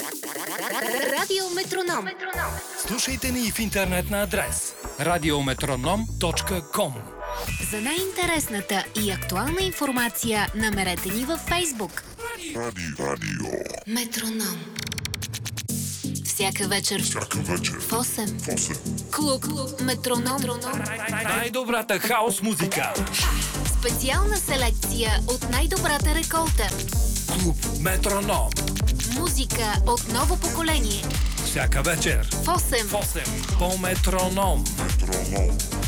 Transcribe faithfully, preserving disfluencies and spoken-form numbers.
Радио Метроном. Слушайте ни в интернет на адрес радиометроном точка ком. За най-интересната и актуална информация намерете ни във Фейсбук. Радио. Радио. Метроном. Всяка вечер. Всяка вечер. В осем. В осем. Клуб. Метроном. Най-добрата хаос музика. Специална селекция от най-добрата реколта. Клуб Метроном. Музика от ново поколение. Всяка вечер. В осем. В осем. По Метроном. Метроном.